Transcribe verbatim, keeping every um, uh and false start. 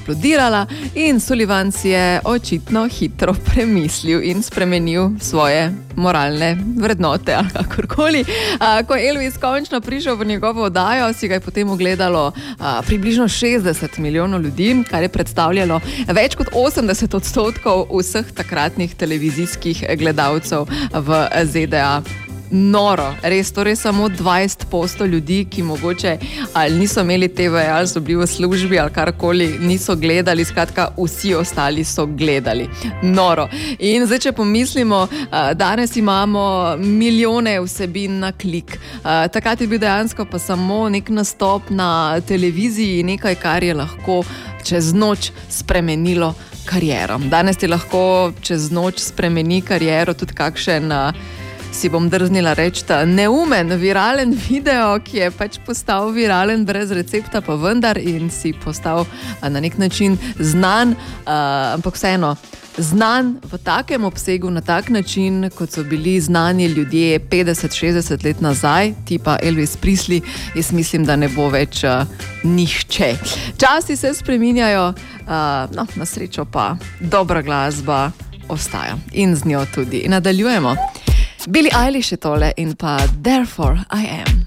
eksplodirala in Sullivan si je očitno hitro premislil in spremenil svoje moralne vrednote ali kakorkoli. Ko je Elvis končno prišel v njegovo oddajo, si ga je potem ogledalo a, približno šestdeset milijonov ljudi, kar je predstavljalo več kot osemdeset odstotkov vseh takratnih televizijskih gledalcev v Z D A. Noro, res, torej samo dvajset posto ljudi, ki mogoče ali niso imeli T V, ali so bili v službi, ali karkoli, niso gledali, skratka, vsi ostali so gledali. Noro. In zdaj, če pomislimo, danes imamo milijone vsebin na klik. Takrat je bil dejansko pa samo nek nastop na televiziji, nekaj, kar je lahko čez noč spremenilo kariero. Danes ti lahko čez noč spremeni kariero tudi kakšen, si bom drznila reči, neumen, viralen video, ki je pač postal viralen brez recepta, pa vendar in si postal na nek način znan, ampak vseeno, znan v takem obsegu, na tak način, kot so bili znani ljudje petdeset šestdeset let nazaj, tipa Elvis Presley, jaz mislim, da ne bo več uh, nihče. Časi se spreminjajo, uh, no, na srečo pa dobra glasba ostaja in z njo tudi. In nadaljujemo. Billie Eilish je tole in pa Therefore I Am.